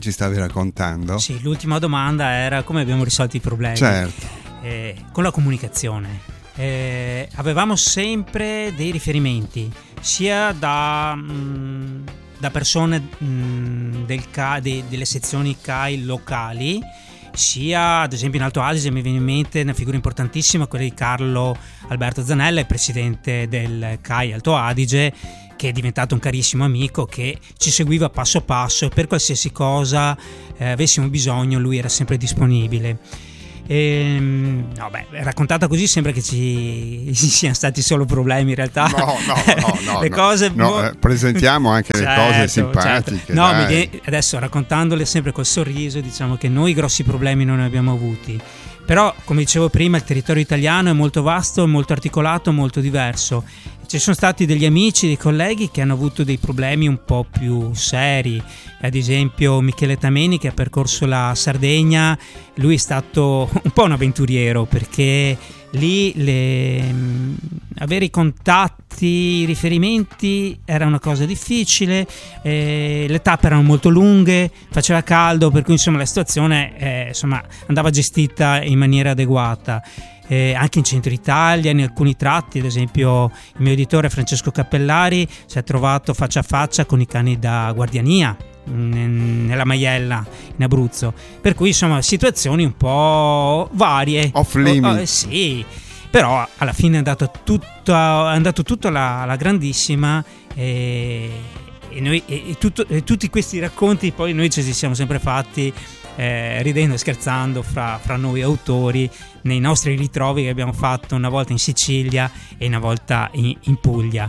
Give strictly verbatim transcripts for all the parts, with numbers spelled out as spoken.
ci stavi raccontando? Sì, l'ultima domanda era come abbiamo risolto i problemi. Certo. Eh, con la comunicazione. Eh, avevamo sempre dei riferimenti, sia da, mh, da persone mh, del C A, de, delle sezioni C A I locali, sia ad esempio in Alto Adige mi viene in mente una figura importantissima, quella di Carlo Alberto Zanella, il presidente del C A I Alto Adige, che è diventato un carissimo amico, che ci seguiva passo passo e per qualsiasi cosa eh, avessimo bisogno lui era sempre disponibile. E, no, beh, raccontata così sembra che ci, ci siano stati solo problemi, in realtà no no no, no le no, cose no, eh, presentiamo anche certo, le cose simpatiche, certo. No, mi dai. viene, adesso raccontandole sempre col sorriso, diciamo che noi grossi problemi non ne abbiamo avuti, però come dicevo prima il territorio italiano è molto vasto, molto articolato, molto diverso. Ci sono stati degli amici, dei colleghi che hanno avuto dei problemi un po' più seri, ad esempio Michele Tameni, che ha percorso la Sardegna. Lui è stato un po' un avventuriero, perché lì le, avere i contatti, i riferimenti era una cosa difficile, eh, le tappe erano molto lunghe, faceva caldo, per cui insomma la situazione eh, insomma, andava gestita in maniera adeguata. Eh, anche in centro Italia, in alcuni tratti, ad esempio il mio editore Francesco Cappellari si è trovato faccia a faccia con i cani da guardiania n- nella Maiella in Abruzzo, per cui insomma situazioni un po' varie, off limit. Oh, oh, sì, però alla fine è andato tutto, è andato tutto alla, alla grandissima e, e, noi, e, e, tutto, e tutti questi racconti poi noi ci siamo sempre fatti Eh, ridendo e scherzando fra, fra noi autori nei nostri ritrovi che abbiamo fatto una volta in Sicilia e una volta in, in Puglia.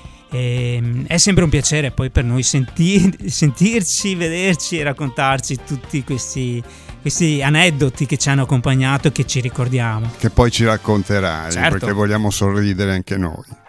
E, è sempre un piacere poi per noi sentir, sentirci, vederci e raccontarci tutti questi, questi aneddoti che ci hanno accompagnato e che ci ricordiamo, che poi ci racconterai, certo, perché vogliamo sorridere anche noi.